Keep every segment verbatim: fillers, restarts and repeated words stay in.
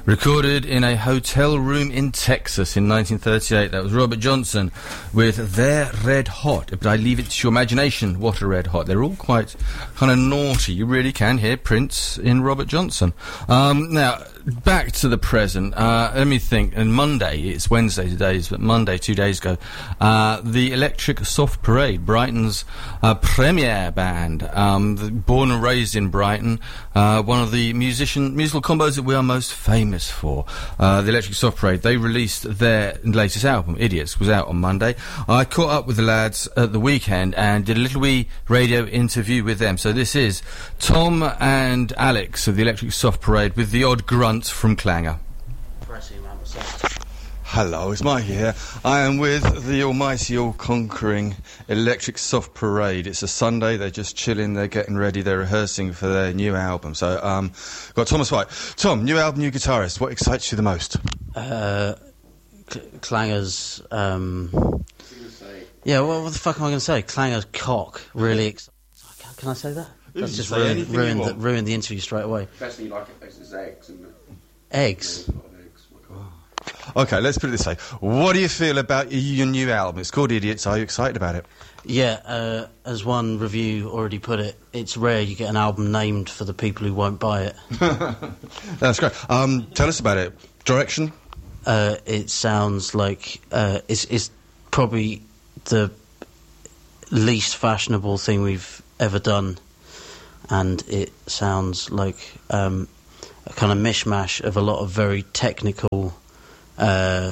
Recorded in a hotel room in Texas in nineteen thirty-eight. That was Robert Johnson with They're Red Hot. But I leave it to your imagination what are red hot. They're all quite kind of naughty. You really can hear Prince in Robert Johnson. Um, now, back to the present. Uh, let me think. And Monday, it's Wednesday today, but Monday, two days ago, uh, the Electric Soft Parade, Brighton's uh, premier band, um, the, born and raised in Brighton, uh, one of the musician musical combos that we are most famous for. Uh, the Electric Soft Parade, they released their latest album, Idiots, was out on Monday. I caught up with the lads at the weekend and did a little wee radio interview with them. So this is Tom and Alex of the Electric Soft Parade with the odd grunt from Clanger. Hello, it's Mike here. I am with the almighty, all-conquering Electric Soft Parade. It's a Sunday, they're just chilling, they're getting ready, they're rehearsing for their new album. So, um, got Thomas White. Tom, new album, new guitarist, what excites you the most? Uh, Cl- Clanger's, um... Yeah, well, what the fuck am I going to say? Clanger's cock, really exciting. Can I say that? That's just ruined, ruined, the, ruined the interview straight away. Best thing you like it best is eggs, isn't it? Eggs? Okay, let's put it this way. What do you feel about your new album? It's called Idiots. Are you excited about it? Yeah, uh, as one review already put it, it's rare you get an album named for the people who won't buy it. That's great. Um, tell us about it. Direction? Uh, it sounds like uh, it's, it's probably the least fashionable thing we've ever done, and it sounds like um, a kind of mishmash of a lot of very technical Uh,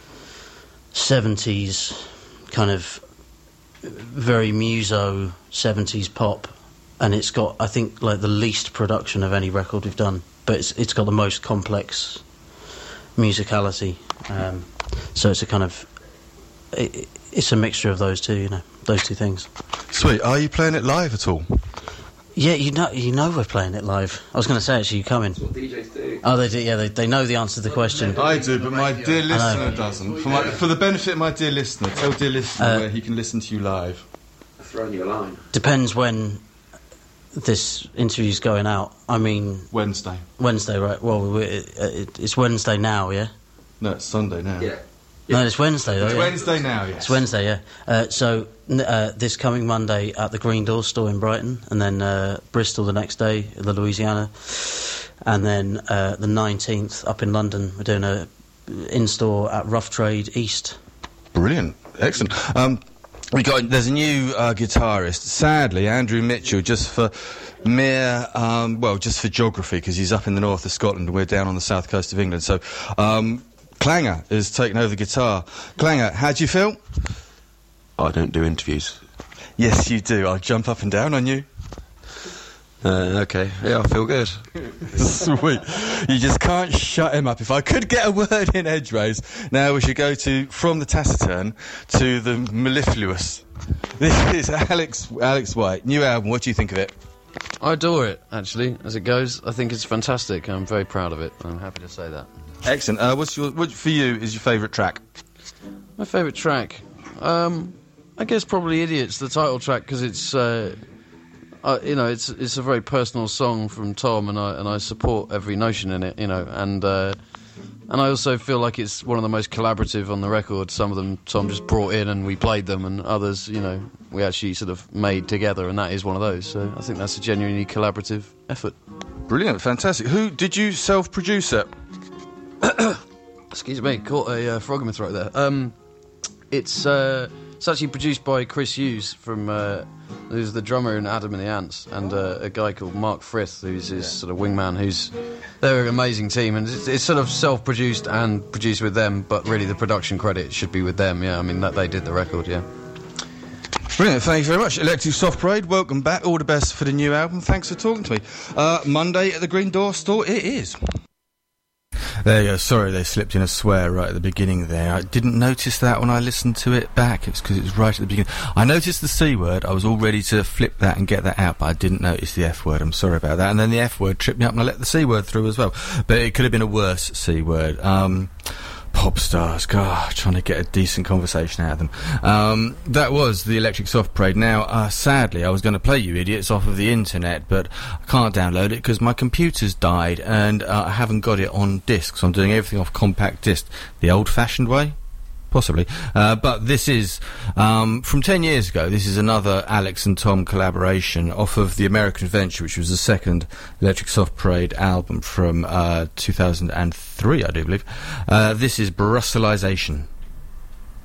seventies kind of very muso seventies pop, and it's got, I think, like the least production of any record we've done, but it's it's got the most complex musicality. Um, so it's a kind of it, it's a mixture of those two, you know, those two things. Sweet. Are you playing it live at all? Yeah, you know, you know we're playing it live. I was going to say, actually, you coming? That's what D Js do. Oh, they do. Yeah, they they know the answer to the question. I do, but my dear listener doesn't. For, my, for the benefit of my dear listener, tell dear listener uh, where he can listen to you live. I've thrown you a line. Depends when this interview's going out. I mean, Wednesday. Wednesday, right? Well, we're, it, it's Wednesday now, yeah. No, it's Sunday now. Yeah. No, it's Wednesday, though. It's yeah. Wednesday now, yes. It's Wednesday, yeah. Uh, so, uh, this coming Monday at the Green Door store in Brighton, and then uh, Bristol the next day, the Louisiana, and then uh, the nineteenth up in London. We're doing a in-store at Rough Trade East. Brilliant. Excellent. Um, we got, there's a new uh, guitarist. Sadly, Andrew Mitchell, just for mere, um, well, just for geography, because he's up in the north of Scotland and we're down on the south coast of England. So, um... Clanger is taking over the guitar. Clanger, how do you feel? I don't do interviews. Yes, you do. I'll jump up and down on you. Uh, okay, yeah, I feel good. Sweet. You just can't shut him up. If I could get a word in edgeways, now we should go to from the taciturn to the mellifluous. This is Alex Alex White. New album, what do you think of it? I adore it, actually, as it goes. I think it's fantastic. I'm very proud of it. I'm happy to say that. Excellent. Uh, what's your, what for you is your favourite track? My favourite track? Um, I guess probably Idiots, the title track, because it's, uh, uh, you know, it's it's a very personal song from Tom, and I and I support every notion in it, you know, and uh, and I also feel like it's one of the most collaborative on the record. Some of them Tom just brought in and we played them, and others, you know, we actually sort of made together, and that is one of those. So I think that's a genuinely collaborative effort. Brilliant, fantastic. Who did you self-produce it? Excuse me, caught a uh, frog in my throat there. Um, it's uh, it's actually produced by Chris Hughes, from uh, who's the drummer in Adam and the Ants, and uh, a guy called Mark Frith, who's his sort of wingman. Who's they're an amazing team, and it's, it's sort of self-produced and produced with them, but really the production credit should be with them. Yeah, I mean that they did the record. Yeah. Brilliant, thank you very much. Electric Soft Parade, welcome back. All the best for the new album. Thanks for talking to me. Uh, Monday at the Green Door store, it is. There you go. Sorry, they slipped in a swear right at the beginning there. I didn't notice that when I listened to it back. It was because it was right at the beginning. I noticed the C word. I was all ready to flip that and get that out, but I didn't notice the F word. I'm sorry about that. And then the F word tripped me up and I let the C word through as well. But it could have been a worse C word. Um... pop stars, God, trying to get a decent conversation out of them. Um, that was the Electric Soft Parade. Now, uh, sadly, I was going to play You Idiots off of the internet, but I can't download it because my computer's died and uh, I haven't got it on disc, so I'm doing everything off compact disc, the old-fashioned way. Possibly. Uh, but this is, um, from ten years ago, this is another Alex and Tom collaboration off of the American Adventure, which was the second Electric Soft Parade album from uh, two thousand three, I do believe. Uh, this is Brusselization.